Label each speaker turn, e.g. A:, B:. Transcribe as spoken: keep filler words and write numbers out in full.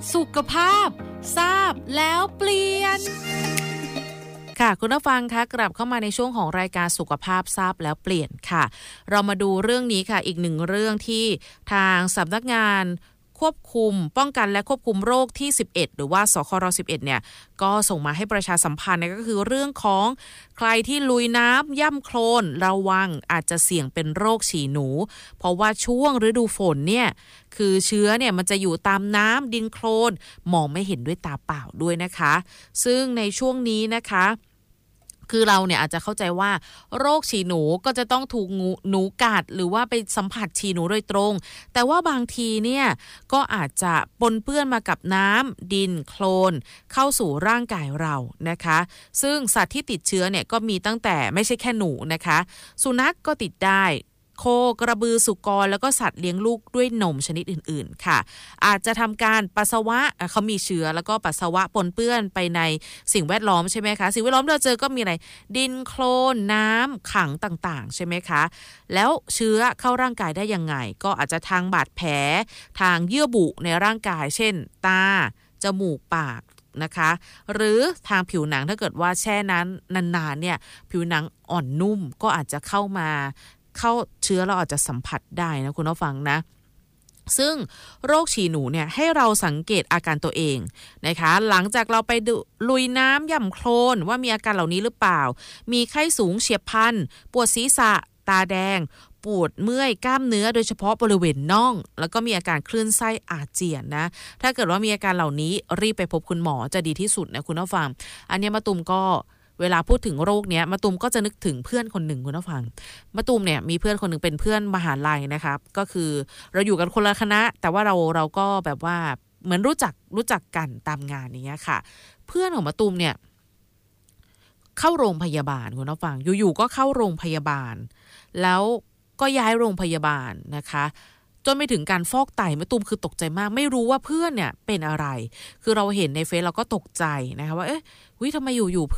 A: สุขภาพทราบแล้วเปลี่ยนค่ะคุณผู้ฟังคะกลับเข้ามาในช่วงของรายการสุขภาพทราบแล้วเปลี่ยนค่ะเรามาดูเรื่องนี้ค่ะอีกหนึ่งเรื่องที่ทางสำนักงานควบคุมป้องกันและควบคุมโรคที่สิบเอ็ดหรือว่าสครสิบเอ็ดเนี่ยก็ส่งมาให้ประชาสัมพันธ์ก็คือเรื่องของใครที่ลุยน้ำย่ำโคลนระวังอาจจะเสี่ยงเป็นโรคฉี่หนูเพราะว่าช่วงฤดูฝนเนี่ยคือเชื้อเนี่ยมันจะอยู่ตามน้ำดินโคลนมองไม่เห็นด้วยตาเปล่าด้วยนะคะซึ่งในช่วงนี้นะคะคือเราเนี่ยอาจจะเข้าใจว่าโรคฉี่หนูก็จะต้องถูกหนูกัดหรือว่าไปสัมผัสฉี่หนูโดยตรงแต่ว่าบางทีเนี่ยก็อาจจะปนเปื้อนมากับน้ำดินโคลนเข้าสู่ร่างกายเรานะคะซึ่งสัตว์ที่ติดเชื้อเนี่ยก็มีตั้งแต่ไม่ใช่แค่หนูนะคะสุนัข ก็ติดได้โคกระบือสุกรแล้วก็สัตว์เลี้ยงลูกด้วยนมชนิดอื่นๆค่ะอาจจะทำการปัสสาวะเขามีเชื้อแล้วก็ปัสสาวะปนเปื้อนไปในสิ่งแวดล้อมใช่ไหมคะสิ่งแวดล้อมที่เราเจอก็มีอะไรดินโคลนน้ำขังต่างๆใช่ไหมคะแล้วเชื้อเข้าร่างกายได้ยังไงก็อาจจะทางบาดแผลทางเยื่อบุในร่างกายเช่นตาจมูกปากนะคะหรือทางผิวหนังถ้าเกิดว่าแช่นั้นนานๆเนี่ยผิวหนังอ่อนนุ่มก็อาจจะเข้ามาเข้าเชื้อเราอาจจะสัมผัสได้นะคุณผู้ฟังนะซึ่งโรคฉี่หนูเนี่ยให้เราสังเกตอาการตัวเองนะคะหลังจากเราไปลุยน้ำย่ำโคลนว่ามีอาการเหล่านี้หรือเปล่ามีไข้สูงเฉียบพลันปวดศีรษะตาแดงปวดเมื่อยกล้ามเนื้อโดยเฉพาะบริเวณน่องแล้วก็มีอาการคลื่นไส้อาเจียนนะถ้าเกิดว่ามีอาการเหล่านี้รีบไปพบคุณหมอจะดีที่สุดนะคุณผู้ฟังอันนี้มะตูมก็เวลาพูดถึงโรคเนี้ยมะตูมก็จะนึกถึงเพื่อนคนหนึ่งคุณผู้ฟังมะตูมเนี่ยมีเพื่อนคนหนึ่งเป็นเพื่อนมหาลัยนะครับก็คือเราอยู่กันคนละคณะแต่ว่าเราเราก็แบบว่าเหมือนรู้จักรู้จักกันตามงานนี้ค่ะเพื่อนของมะตูมเนี่ยเข้าโรงพยาบาลคุณผู้ฟังอยู่ๆก็เข้าโรงพยาบาลแล้วก็ย้ายโรงพยาบาลนะคะจนไปถึงการฟอกไตมะตูมคือตกใจมากไม่รู้ว่าเพื่อนเนี่ยเป็นอะไรคือเราเห็นในเฟซเราก็ตกใจนะคะว่าเอ๊ะวิทำไมอยู่ๆ